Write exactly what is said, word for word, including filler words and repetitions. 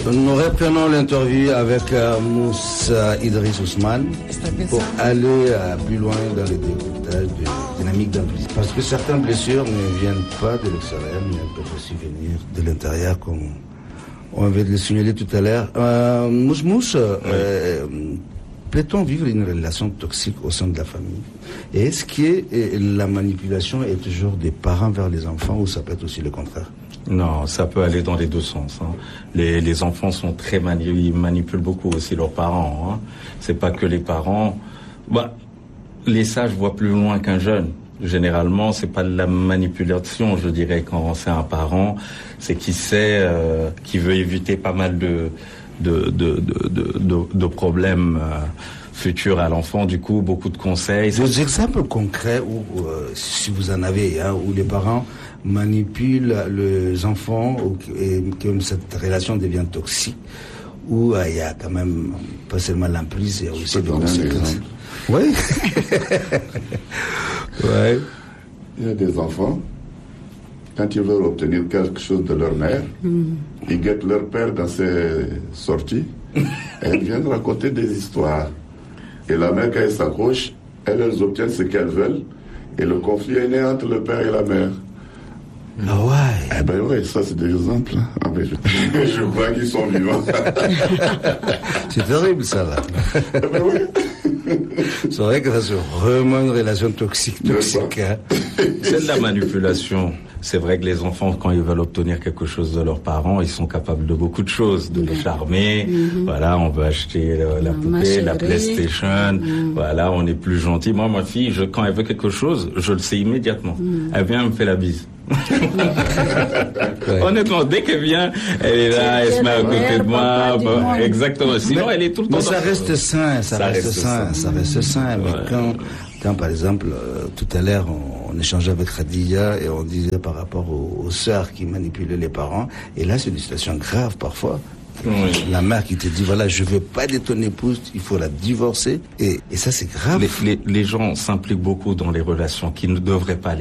Nous reprenons l'interview avec euh, Moussa Idriss Ousmane pour aller euh, plus loin dans les découptages de dynamique d'emprise. Parce que certaines blessures ne viennent pas de l'extérieur, mais elles peuvent aussi venir de l'intérieur, comme on vient de le signaler tout à l'heure. Euh, Mouss Mouss, euh, oui. Peut-on vivre une relation toxique au sein de la famille? Et est-ce que la manipulation est toujours des parents vers les enfants ou ça peut être aussi le contraire? Non, ça peut aller dans les deux sens. Hein. Les, les enfants sont très mani- ils manipulent beaucoup aussi leurs parents. Hein. C'est pas que les parents. Bah, les sages voient plus loin qu'un jeune. Généralement, c'est pas de la manipulation, je dirais, quand c'est un parent, c'est qui sait, euh, qui veut éviter pas mal de de de de de, de, de problèmes euh, futurs à l'enfant. Du coup, beaucoup de conseils. Des exemples concrets où, euh, si vous en avez, hein, où les parents manipulent les enfants ou, et que cette relation devient toxique, où il euh, y a quand même pas seulement l'emprise, il y a aussi des conséquences. Oui. Ouais. Il y a des enfants, quand ils veulent obtenir quelque chose de leur mère, mm. ils guettent leur père dans ses sorties et elles viennent raconter des histoires. Et la mère, quand elle s'accroche, elles, elles obtiennent ce qu'elles veulent et le conflit est né entre le père et la mère. Ah ouais. Eh ben oui, ça c'est des exemples. Ah ben, je, je crois qu'ils sont vivants. C'est terrible ça là. Eh ben oui. C'est vrai que ça c'est vraiment une relation toxique, toxique. Hein. C'est de la manipulation. C'est vrai que les enfants, quand ils veulent obtenir quelque chose de leurs parents, ils sont capables de beaucoup de choses, de les charmer. Mm-hmm. Voilà, on veut acheter la, la poupée, la PlayStation. Mm-hmm. Voilà, on est plus gentil. Moi, ma fille, je, quand elle veut quelque chose, je le sais immédiatement. Mm-hmm. Elle vient, elle me fait la bise. Ouais. Honnêtement, dès qu'elle vient, elle est là, elle se met à côté de moi. Bon, exactement. Sinon, mais, elle est tout le temps. Mais ça reste sain, ça, ça reste, reste sain, sain, ça reste sain. Mais ouais. quand, quand, par exemple, euh, tout à l'heure, on, on échangeait avec Khadija et on disait par rapport aux, aux sœurs qui manipulaient les parents. Et là, c'est une situation grave parfois. Oui. La mère qui te dit voilà, je veux pas de ton épouse, il faut la divorcer. Et, et ça, c'est grave. Les, les, les gens s'impliquent beaucoup dans les relations qui ne devraient pas